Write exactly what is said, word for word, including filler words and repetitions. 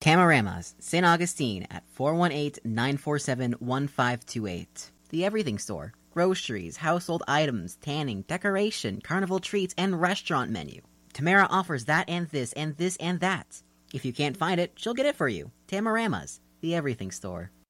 Tamarama's, Saint Augustine at four one eight, nine four seven, one five two eight. The Everything Store. Groceries, household items, tanning, decoration, carnival treats, and restaurant menu. Tamara offers that and this and this and that. If you can't find it, she'll get it for you. Tamarama's, The Everything Store.